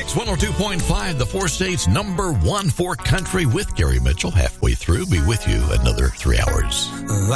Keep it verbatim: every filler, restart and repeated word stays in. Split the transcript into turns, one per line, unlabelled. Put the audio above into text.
Kicks one oh two point five, the four states number one for country with Gary Mitchell. Halfway through, be with you another three hours.